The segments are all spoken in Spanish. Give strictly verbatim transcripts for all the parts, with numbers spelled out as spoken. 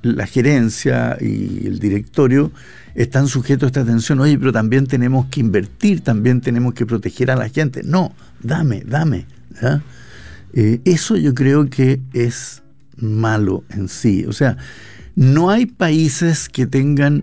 la gerencia y el directorio están sujetos a esta atención. Oye, pero también tenemos que invertir, también tenemos que proteger a la gente. No, dame, dame. ¿Ya? Eh, eso yo creo que es malo en sí. O sea, no hay países que tengan...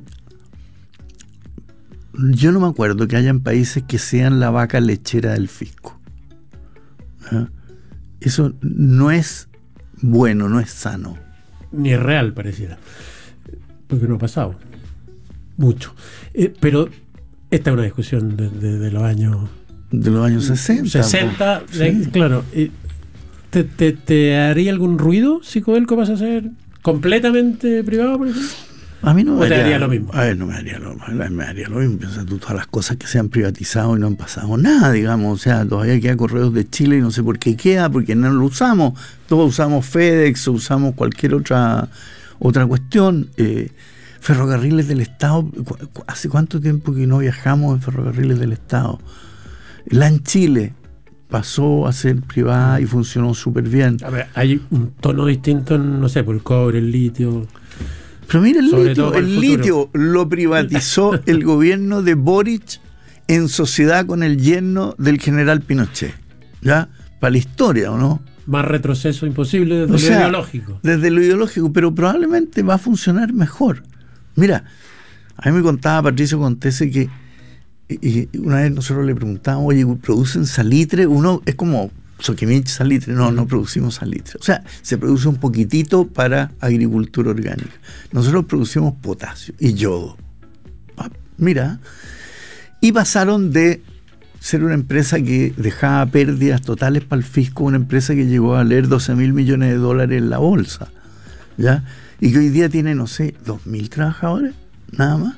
Yo no me acuerdo que hayan países que sean la vaca lechera del fisco. ¿Ya? Eso no es bueno, no es sano. Ni es real, pareciera. Porque no ha pasado mucho. Eh, pero esta es una discusión de, de, de los años... De los años sesenta. sesenta, sí. de, claro. Eh, ¿te, te, ¿Te haría algún ruido si Codelco pasa a ser completamente privado, por ejemplo? A mí no me haría, haría lo mismo. A ver, no me haría lo, me haría lo mismo. Piensa tú todas las cosas que se han privatizado y no han pasado nada, digamos. O sea, todavía queda Correos de Chile y no sé por qué queda, porque no lo usamos. Todos usamos FedEx, usamos cualquier otra otra cuestión. Eh, ferrocarriles del Estado. ¿Hace cuánto tiempo que no viajamos en ferrocarriles del Estado? La en Chile pasó a ser privada y funcionó súper bien. A ver, hay un tono distinto en, no sé, por el cobre, el litio... Pero mira, el litio, el, el litio lo privatizó el gobierno de Boric en sociedad con el yerno del general Pinochet. ¿Ya? Para la historia, ¿o no? Más retroceso imposible desde o lo sea, ideológico. Desde lo ideológico, pero probablemente va a funcionar mejor. Mira, a mí me contaba Patricio Contese que y, y una vez nosotros le preguntábamos, oye, ¿producen salitre? Uno es como... Soquimich, salitre, no, no producimos salitre. O sea, se produce un poquitito para agricultura orgánica. Nosotros producimos potasio y yodo. Ah, mira, y pasaron de ser una empresa que dejaba pérdidas totales para el fisco, una empresa que llegó a leer doce mil millones de dólares en la bolsa, ¿ya? Y que hoy día tiene, no sé, dos mil trabajadores, nada más.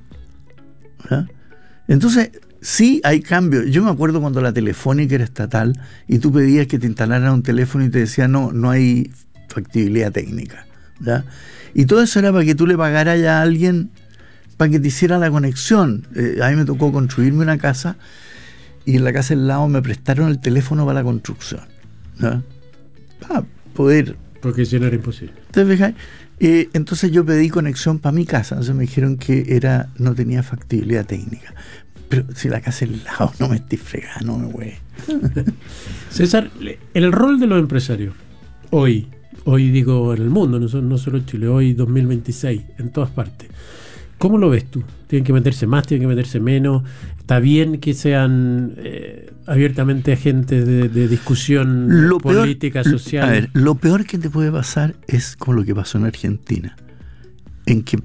¿Ya? Entonces... Sí, hay cambios. Yo me acuerdo cuando la Telefónica era estatal y tú pedías que te instalaran un teléfono y te decía no, no hay factibilidad técnica, ¿ya? Y todo eso era para que tú le pagaras ya a alguien para que te hiciera la conexión. Eh, a mí me tocó construirme una casa y en la casa del lado me prestaron el teléfono para la construcción, ¿ya? Para poder... Porque si no era imposible. ¿Te fijas? Eh, entonces yo pedí conexión para mi casa. Entonces me dijeron que era no tenía factibilidad técnica. Pero si la casa es al lado, no me estoy fregando, me güey. César, el rol de los empresarios, hoy, hoy digo en el mundo, no, no solo en Chile, hoy dos mil veintiséis, en todas partes, ¿cómo lo ves tú? ¿Tienen que meterse más, tienen que meterse menos? ¿Está bien que sean eh, abiertamente agentes de, de discusión lo política, peor, social? A ver, lo peor que te puede pasar es como lo que pasó en Argentina, en que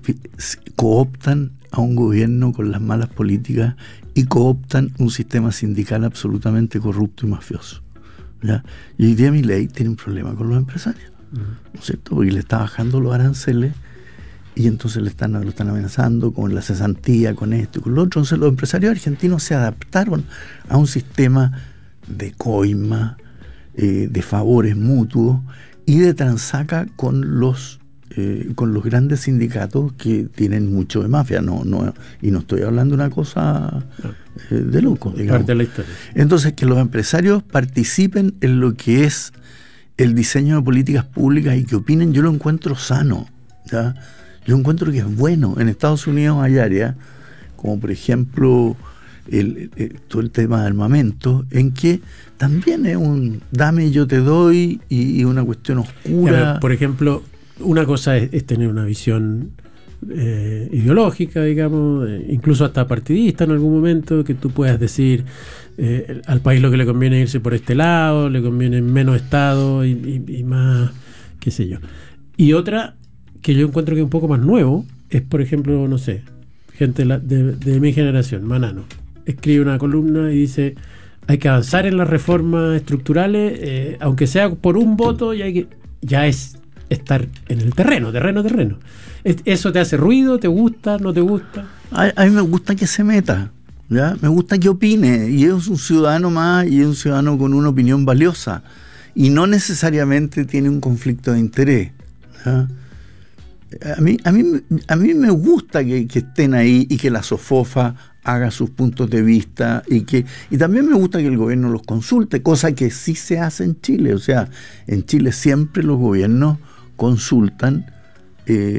cooptan a un gobierno con las malas políticas y cooptan un sistema sindical absolutamente corrupto y mafioso, ¿ya? Y hoy día Milei tiene un problema con los empresarios, uh-huh. ¿no es cierto? Porque le está bajando los aranceles y entonces le están, lo están amenazando con la cesantía, con esto y con lo otro. Entonces los empresarios argentinos se adaptaron a un sistema de coima, eh, de favores mutuos y de transaca con los Eh, con los grandes sindicatos que tienen mucho de mafia, no, no, y no estoy hablando de una cosa eh, de loco, digamos. Parte de la historia. Entonces, que los empresarios participen en lo que es el diseño de políticas públicas y que opinen, yo lo encuentro sano, ¿ya? Yo encuentro que es bueno. En Estados Unidos hay áreas, como por ejemplo el, el, todo el tema de armamento, en que también es un dame y yo te doy y, y una cuestión oscura. Ya, por ejemplo, una cosa es, es tener una visión eh, ideológica, digamos, eh, incluso hasta partidista en algún momento, que tú puedas decir eh, al país lo que le conviene irse por este lado, le conviene menos Estado y, y, y más, qué sé yo. Y otra que yo encuentro que es un poco más nuevo es, por ejemplo, no sé, gente de, la, de, de mi generación, Manano, escribe una columna y dice hay que avanzar en las reformas estructurales, eh, aunque sea por un voto, y hay que, ya es estar en el terreno, terreno, terreno. ¿Eso te hace ruido? ¿Te gusta? ¿No te gusta? A, a mí me gusta que se meta, ¿ya? Me gusta que opine, y es un ciudadano más, y es un ciudadano con una opinión valiosa, y no necesariamente tiene un conflicto de interés, ¿ya? A mí, a mí, a mí me gusta que, que estén ahí y que la SOFOFA haga sus puntos de vista y que y también me gusta que el gobierno los consulte, cosa que sí se hace en Chile. O sea, en Chile siempre los gobiernos consultan eh,